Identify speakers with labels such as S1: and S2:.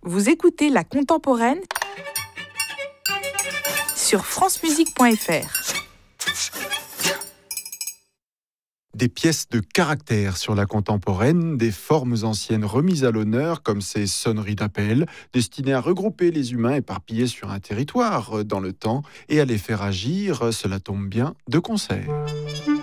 S1: Vous écoutez La Contemporaine sur francemusique.fr.
S2: Des pièces de caractère sur la contemporaine, des formes anciennes remises à l'honneur comme ces sonneries d'appel, destinées à regrouper les humains éparpillés sur un territoire dans le temps et à les faire agir, cela tombe bien, de concert.